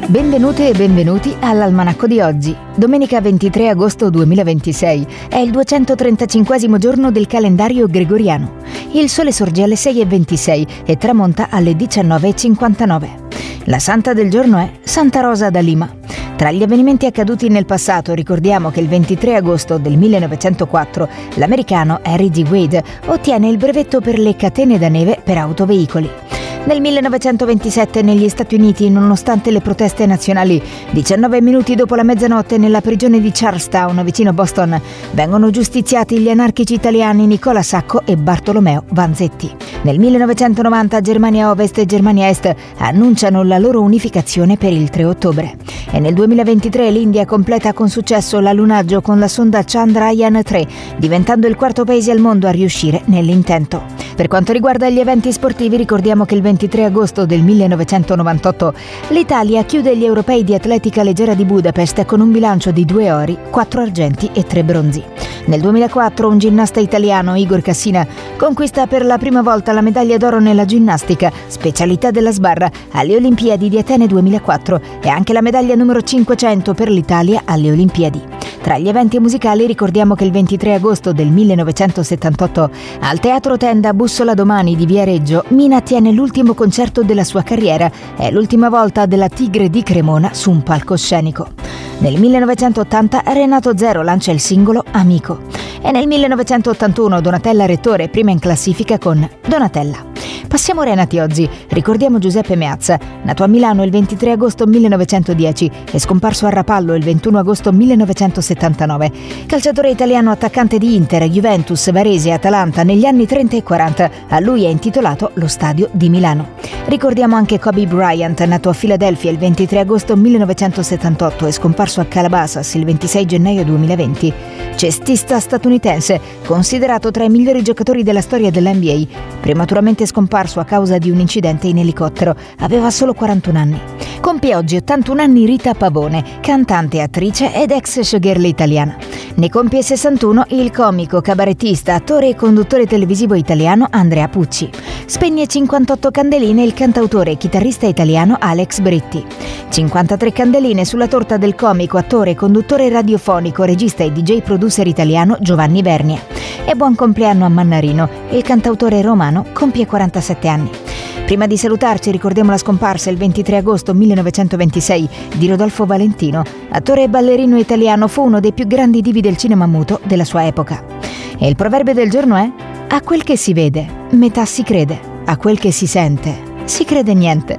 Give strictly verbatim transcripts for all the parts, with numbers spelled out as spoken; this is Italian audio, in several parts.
Benvenute e benvenuti all'Almanacco di oggi. Domenica ventitré agosto duemilaventisei è il duecentotrentacinquesimo giorno del calendario gregoriano. Il sole sorge alle sei e ventisei e tramonta alle diciannove e cinquantanove. La santa del giorno è Santa Rosa da Lima. Tra gli avvenimenti accaduti nel passato ricordiamo che il ventitré agosto del millenovecentoquattro l'americano Harry D. Wade ottiene il brevetto per le catene da neve per autoveicoli. Nel millenovecentoventisette negli Stati Uniti, nonostante le proteste nazionali, diciannove minuti dopo la mezzanotte nella prigione di Charlestown, vicino Boston, vengono giustiziati gli anarchici italiani Nicola Sacco e Bartolomeo Vanzetti. Nel millenovecentonovanta Germania Ovest e Germania Est annunciano la loro unificazione per il tre ottobre. E nel duemilaventitré l'India completa con successo l'allunaggio con la sonda Chandrayaan tre, diventando il quarto paese al mondo a riuscire nell'intento. Per quanto riguarda gli eventi sportivi, ricordiamo che il ventitré agosto del millenovecentonovantotto l'Italia chiude gli europei di atletica leggera di Budapest con un bilancio di due ori, quattro argenti e tre bronzi. Nel duemilaquattro un ginnasta italiano, Igor Cassina, conquista per la prima volta la medaglia d'oro nella ginnastica, specialità della sbarra, alle Olimpiadi di Atene duemilaquattro e anche la medaglia numero cinquecento per l'Italia alle Olimpiadi. Tra gli eventi musicali ricordiamo che il ventitré agosto del millenovecentosettantotto al Teatro Tenda Bussola Domani di Viareggio Mina tiene l'ultimo concerto della sua carriera. È l'ultima volta della Tigre di Cremona su un palcoscenico. Nel millenovecentottanta Renato Zero lancia il singolo Amico. E nel millenovecentottantuno Donatella Rettore prima in classifica con Donatella. Passiamo ai nati oggi. Ricordiamo Giuseppe Meazza, nato a Milano il ventitré agosto millenovecentodieci e scomparso a Rapallo il ventuno agosto millenovecentosettantanove. Calciatore italiano, attaccante di Inter, Juventus, Varese e Atalanta negli anni trenta e quaranta. A lui è intitolato lo stadio di Milano. Ricordiamo anche Kobe Bryant, nato a Filadelfia il ventitré agosto millenovecentosettantotto e scomparso a Calabasas il ventisei gennaio duemilaventi. Cestista statunitense, considerato tra i migliori giocatori della storia dell'N B A, prematuramente scomparso a causa di un incidente in elicottero. Aveva solo quarantuno anni. Compie oggi ottantuno anni Rita Pavone, cantante, attrice ed ex showgirl italiana. Ne compie sessantuno il comico, cabarettista, attore e conduttore televisivo italiano Andrea Pucci. Spegne cinquantotto candeline il cantautore e chitarrista italiano Alex Britti. cinquantatré candeline sulla torta del comico, attore, conduttore radiofonico, regista e D J producer italiano Giovanni Vernia. E buon compleanno a Mannarino, il cantautore romano compie quarantasette anni. Prima di salutarci ricordiamo la scomparsa il ventitré agosto millenovecentoventisei di Rodolfo Valentino. Attore e ballerino italiano, fu uno dei più grandi divi del cinema muto della sua epoca. E il proverbio del giorno è: a quel che si vede, metà si crede, a quel che si sente, si crede niente.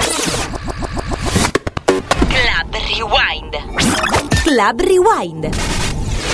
Club Rewind. Club Rewind.